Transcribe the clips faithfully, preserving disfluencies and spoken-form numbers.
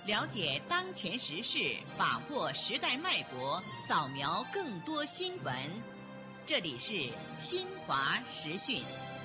了解当前时事，把握时代脉搏，扫描更多新闻。这里是新华时讯。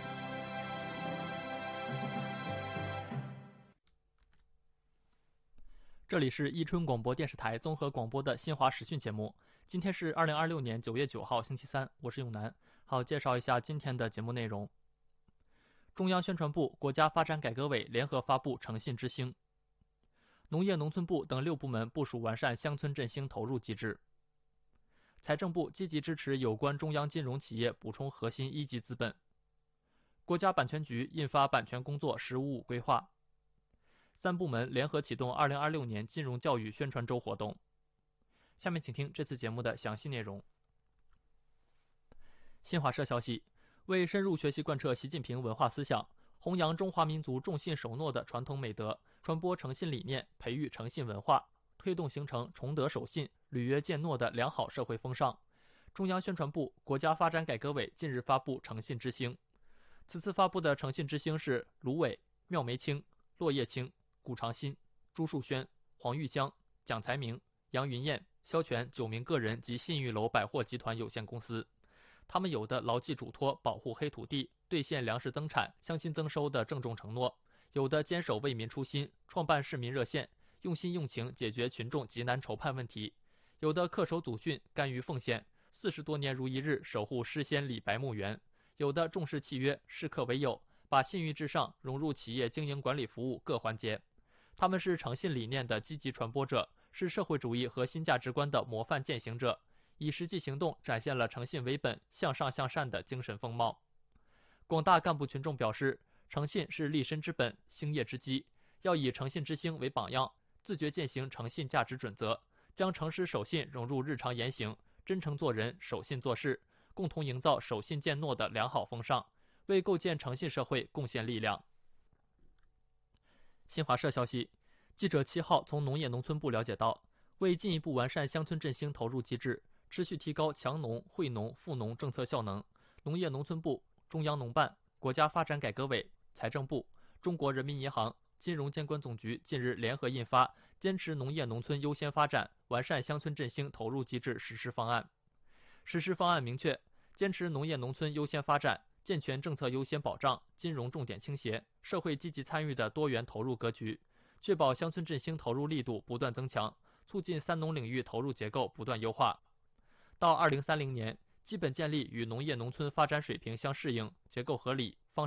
这里是伊春广播电视台综合广播的新华时讯节目。今天是二零二六年九月九号，星期三，我是永南。好，介绍一下今天的节目内容。中央宣传部、国家发展改革委联合发布诚信之星。农业农村部等六部门部署完善乡村振兴投入机制。财政部积极支持有关中央金融企业补充核心一级资本。国家版权局印发版权工作“十五五”规划。三部门联合启动二零二六年金融教育宣传周活动。下面请听这次节目的详细内容。新华社消息，为深入学习贯彻习近平文化思想，弘扬中华民族重信守诺的传统美德，传播诚信理念，培育诚信文化，推动形成崇德守信、履约践诺的良好社会风尚，中央宣传部、国家发展改革委近日发布诚信之星。此次发布的诚信之星是卢伟、妙梅清、骆叶清、古长新、朱树轩、黄玉香、蒋才明、杨云燕、肖全九名个人及信誉楼百货集团有限公司。他们有的牢记嘱托保护黑土地，兑现粮食增产、乡亲增收的郑重承诺；有的坚守为民初心，创办市民热线，用心用情解决群众急难愁盼问题；有的恪守祖训，甘于奉献，四十多年如一日守护诗仙李白墓园；有的重视契约，视客为友，把信誉至上融入企业经营管理服务各环节。他们是诚信理念的积极传播者，是社会主义核心价值观的模范践行者，以实际行动展现了诚信为本、向上向善的精神风貌。广大干部群众表示，诚信是立身之本、兴业之基，要以诚信之星为榜样，自觉践行诚信价值准则，将诚实守信融入日常言行，真诚做人、守信做事，共同营造守信践诺的良好风尚，为构建诚信社会贡献力量。新华社消息，记者七号从农业农村部了解到，为进一步完善乡村振兴投入机制，持续提高强农、惠农、富农政策效能，农业农村部、中央农办、国家发展改革委、财政部、中国人民银行、金融监管总局近日联合印发《坚持农业农村优先发展，完善乡村振兴投入机制实施方案》。实施方案明确，坚持农业农村优先发展，健全政策优先保障、金融重点倾斜、社会积极参与的多元投入格局，确保乡村振兴投入力度不断增强，促进三农领域投入结构不断优化。到二零三零年，基本建立与农业农村发展水平相适应、结构合理、